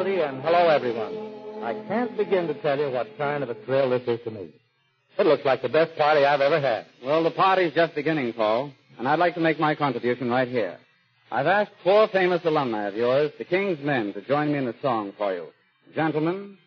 Rudy, and hello, everyone. I can't begin to tell you what kind of a thrill this is to me. It looks like the best party I've ever had. Well, the party's just beginning, Paul, and I'd like to make my contribution right here. I've asked 4 famous alumni of yours, the King's Men, to join me in a song for you. Gentlemen,